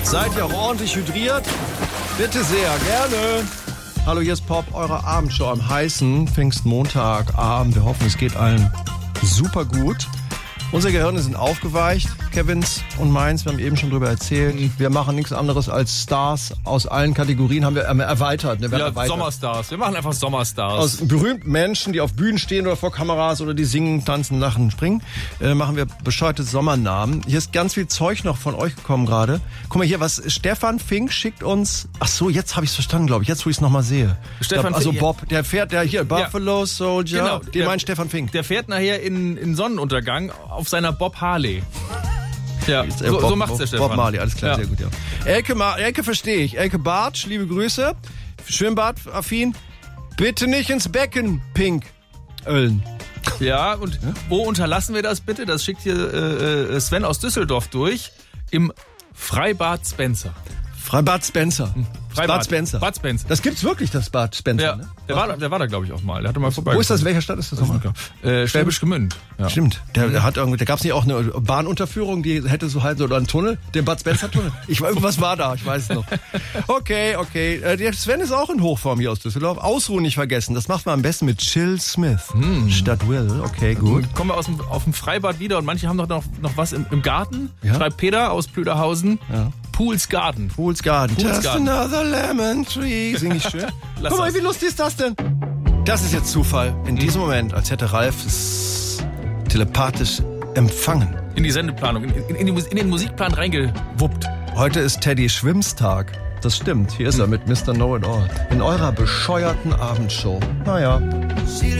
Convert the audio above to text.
Seid ihr auch ordentlich hydriert? Bitte sehr, gerne. Hallo, hier ist Pop, eure Abendshow am heißen Pfingstmontagabend. Wir hoffen, es geht allen super gut. Unsere Gehirne sind aufgeweicht, Kevins und meins, wir haben eben schon drüber erzählt. Wir machen nichts anderes als Stars aus allen Kategorien, haben wir erweitert. Ne? Sommerstars, wir machen einfach Sommerstars. Aus berühmten Menschen, die auf Bühnen stehen oder vor Kameras oder die singen, tanzen, lachen, springen, machen wir bescheuerte Sommernamen. Hier ist ganz viel Zeug noch von euch gekommen gerade. Guck mal hier, was Stefan Fink schickt uns. Ach so, jetzt habe ich es verstanden, glaube ich, jetzt wo ich es nochmal sehe. Stefan also Fink, Bob, der fährt, der hier, Buffalo Soldier, genau, den meint Stefan Fink. Der fährt nachher in Sonnenuntergang auf seiner Bob Harley. Ja, so macht's der Stefan. Bob Marley, alles klar, sehr gut, ja. Elke verstehe ich. Elke Bartsch, liebe Grüße. Schwimmbad-affin. Bitte nicht ins Becken, Pink. Ölen. Ja, und wo unterlassen wir das bitte? Das schickt hier Sven aus Düsseldorf durch. Im Freibad Spencer. Freibad Spencer. Bad Spencer. Bad Spencer. Das gibt's wirklich, das Bad Spencer, ja, ne? Der war da, glaube ich, auch mal. Der hatte mal vorbei. Wo ist das? Welcher Stadt ist das nochmal? Schwäbisch Gmünd. Ja. Stimmt. Da gab's nicht auch eine Bahnunterführung, die hätte so halt so, oder einen Tunnel? Den Bad Spencer Tunnel? Irgendwas war da, ich weiß es noch. Okay. Der Sven ist auch in Hochform hier aus Düsseldorf. Ausruhen nicht vergessen. Das macht man am besten mit Chill Smith. Statt Will. Okay, gut. Und kommen wir auf dem Freibad wieder und manche haben noch was im Garten. Ja? Schreibt Peter aus Plüderhausen. Ja. Pools Garden. Just another lemon tree. Sing ich schön? Guck mal, wie lustig ist das denn? Das ist jetzt Zufall. In diesem Moment, als hätte Ralf es telepathisch empfangen. In die Sendeplanung, in den Musikplan reingewuppt. Heute ist Teddy Schwimmstag. Das stimmt. Hier ist er mit Mr. Know-It-All. In eurer bescheuerten Abendshow. Naja.